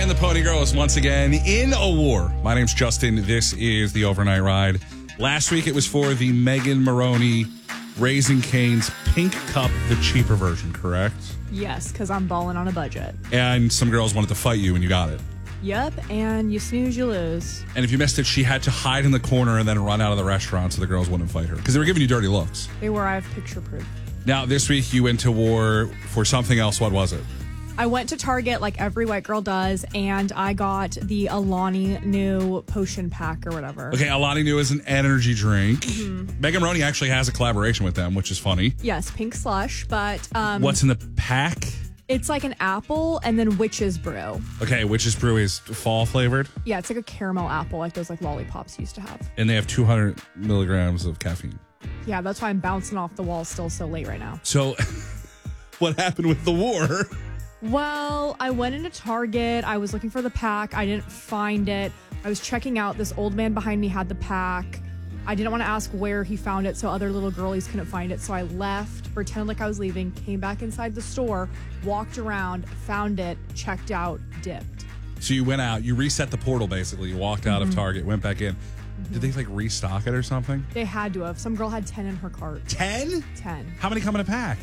And the Pony Girls once again in a war. My name's Justin. This is the Overnight Ride. Last week it was for the Megan Maroney Raising Cane's Pink Cup, the cheaper version, correct? Yes, because I'm balling on a budget. And some girls wanted to fight you and you got it. Yep, and you snooze, you lose. And if you missed it, she had to hide in the corner and then run out of the restaurant so the girls wouldn't fight her. Because they were giving you dirty looks. They were. I have picture proof. Now, this week you went to war for something else. What was it? I went to Target like every white girl does, and I got the Alani Nu potion pack or whatever. Okay, Alani Nu is an energy drink. Mm-hmm. Megan Maroney actually has a collaboration with them, which is funny. Yes, pink slush, but... what's in the pack? It's like an apple and then witch's brew. Okay, witch's brew is fall flavored? Yeah, it's like a caramel apple, like those like lollipops used to have. And they have 200 milligrams of caffeine. Yeah, that's why I'm bouncing off the wall still so late right now. So, what happened with the war? Well, I went into Target. I was looking for the pack. I didn't find it. I was checking out. This old man behind me had the pack. I didn't want to ask where he found it, so other little girlies couldn't find it. So I left, pretended like I was leaving, came back inside the store, walked around, found it, checked out, dipped. So you went out, you reset the portal basically. You walked out of Target, went back in. Did they like restock it or something? They had to have. Some girl had 10 in her cart. 10? 10. How many come in a pack?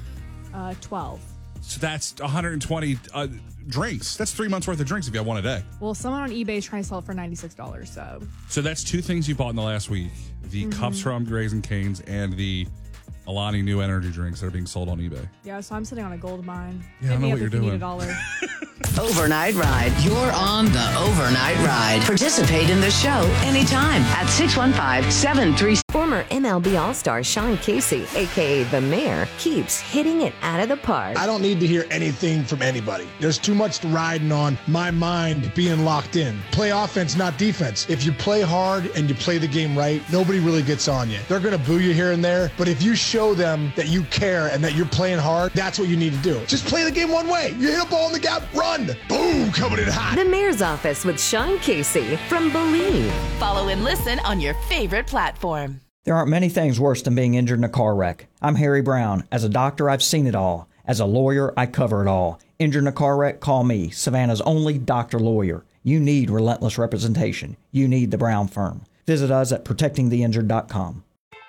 12. So that's 120 drinks. That's 3 months worth of drinks if you have one a day. Well, someone on eBay is trying to sell it for $96, So that's two things you bought in the last week. The cups from Raising Cane's and the Alani Nu energy drinks that are being sold on eBay. Yeah, so I'm sitting on a gold mine. Yeah, I know what you're doing. Overnight Ride. You're on the Overnight Ride. Participate in the show anytime at 615-736. Former MLB All-Star Sean Casey, a.k.a. The Mayor, keeps hitting it out of the park. I don't need to hear anything from anybody. There's too much riding on my mind being locked in. Play offense, not defense. If you play hard and you play the game right, nobody really gets on you. They're going to boo you here and there, but if you show them that you care and that you're playing hard, that's what you need to do. Just play the game one way. You hit a ball in the gap, run. Boom, coming in hot. The Mayor's Office with Sean Casey from Believe. Follow and listen on your favorite platform. There aren't many things worse than being injured in a car wreck. I'm Harry Brown. As a doctor, I've seen it all. As a lawyer, I cover it all. Injured in a car wreck? Call me, Savannah's only doctor lawyer. You need relentless representation. You need the Brown Firm. Visit us at protectingtheinjured.com.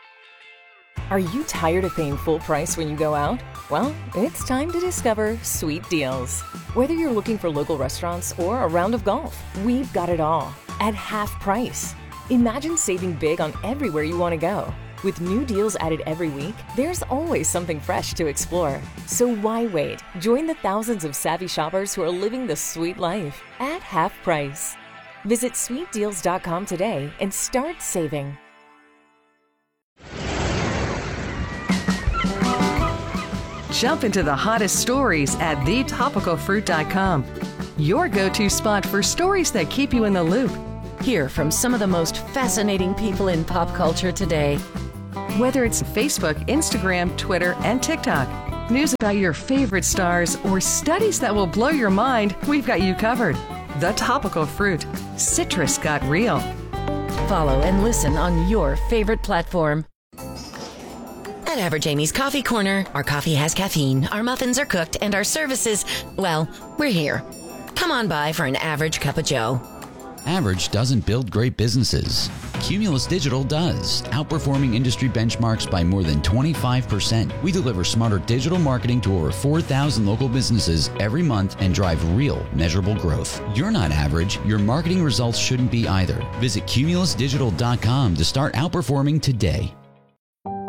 Are you tired of paying full price when you go out? Well, it's time to discover Sweet Deals. Whether you're looking for local restaurants or a round of golf, we've got it all at half price. Imagine saving big on everywhere you want to go. With new deals added every week, there's always something fresh to explore. So why wait? Join the thousands of savvy shoppers who are living the sweet life at half price. Visit sweetdeals.com today and start saving. Jump into the hottest stories at thetopicalfruit.com. Your go-to spot for stories that keep you in the loop. Hear from some of the most fascinating people in pop culture today. Whether it's Facebook, Instagram, Twitter, and TikTok, news about your favorite stars, or studies that will blow your mind, we've got you covered. The Topical Fruit. Citrus got real. Follow and listen on your favorite platform. At Average Amy's Coffee Corner, our coffee has caffeine, our muffins are cooked, and our services, well, we're here. Come on by for an average cup of joe. Average doesn't build great businesses. Cumulus Digital does, outperforming industry benchmarks by more than 25%. We deliver smarter digital marketing to over 4,000 local businesses every month and drive real, measurable growth. You're not average. Your marketing results shouldn't be either. Visit cumulusdigital.com to start outperforming today.